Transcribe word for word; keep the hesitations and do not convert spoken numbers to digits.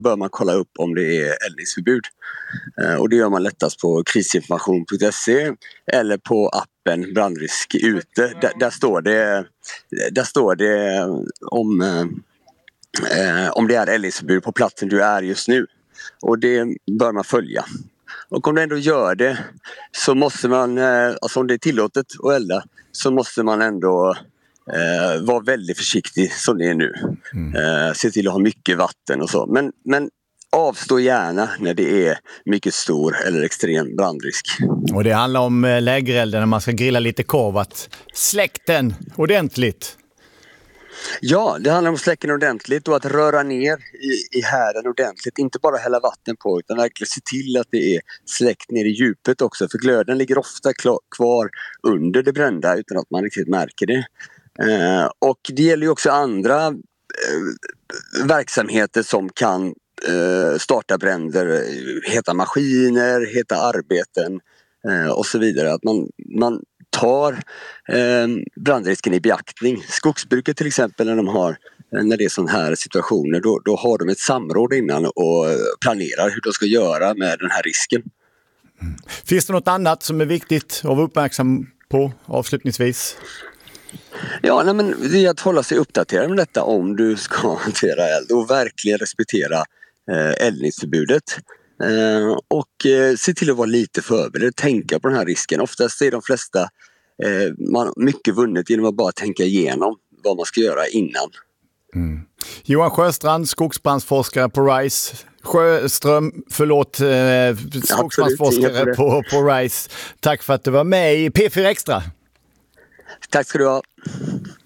bör man kolla upp om det är eldningsförbud. Och det gör man lättast på krisinformation punkt se eller på appen Brandrisk ute. Där, där, står, det, där står det om, eh, om det är eldningsförbud på platsen du är just nu. Och det bör man följa. Och om du ändå gör det så måste man, eh, alltså om det är tillåtet att elda, så måste man ändå eh, vara väldigt försiktig som det är nu. Mm. Eh, se till att ha mycket vatten och så. Men, men avstå gärna när det är mycket stor eller extrem brandrisk. Och det handlar om lägerelden när man ska grilla lite korv, att släck den ordentligt. Ja, det handlar om att släcka den ordentligt och att röra ner i, i härden ordentligt. Inte bara hälla vatten på, utan verkligen se till att det är släckt ner i djupet också. För glöden ligger ofta kvar under det brända utan att man riktigt märker det. Eh, och det gäller ju också andra eh, verksamheter som kan eh, starta bränder. Heta maskiner, heta arbeten eh, och så vidare. Att man... man tar eh, brandrisken i beaktning. Skogsbruket till exempel, när de har när det är sådana här situationer, då, då har de ett samråd innan och planerar hur de ska göra med den här risken. Mm. Finns det något annat som är viktigt att vara uppmärksam på avslutningsvis? Ja, nej, men det är att hålla sig uppdaterad med detta om du ska hantera eld och verkligen respektera eh, eldningsförbudet. Uh, och uh, se till att vara lite förberedd, tänka på den här risken. Oftast är de flesta uh, man, mycket vunnet genom att bara tänka igenom vad man ska göra innan. Mm. Johan Sjöstrand, skogsbrandsforskare på RISE. Sjöström, förlåt, uh, skogsbrandsforskare på, på RISE. Tack för att du var med i P fyra Extra. Tack ska du ha.